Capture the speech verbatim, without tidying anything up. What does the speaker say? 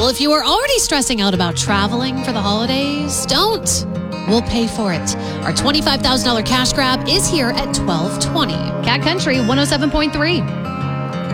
Well, if you are already stressing out about traveling for the holidays, don't. We'll pay for it. Our twenty-five thousand dollars cash grab is here at twelve twenty. Cat Country one oh seven point three.